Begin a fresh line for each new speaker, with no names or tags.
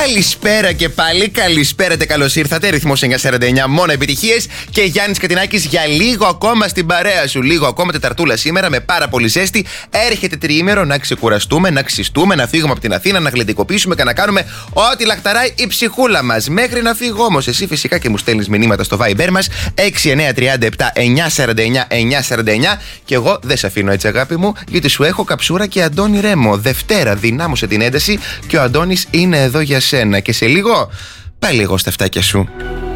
Καλησπέρα και πάλι, καλησπέρα, καλώς ήρθατε. Ρυθμός 949, μόνο επιτυχίες. Και Γιάννης Κατινάκης για λίγο ακόμα στην παρέα σου. Λίγο ακόμα Τεταρτούλα σήμερα με πάρα πολύ ζέστη. Έρχεται τριήμερο να ξεκουραστούμε, να ξυστούμε, να φύγουμε από την Αθήνα, να γλεντικοποιήσουμε και να κάνουμε ό,τι λαχταράει η ψυχούλα μας. Μέχρι να φύγω όμως, εσύ φυσικά και μου στέλνεις μηνύματα στο Viber μας 6937 949 949. Και εγώ δεν σε αφήνω έτσι, αγάπη μου, γιατί σου έχω Καψούρα και Αντώνη Ρέμο. Δευτέρα, δυνάμωσε την ένταση και ο Αντώνης είναι εδώ για σένα. Και σε λίγο, πάει λίγο στα φτάκια σου.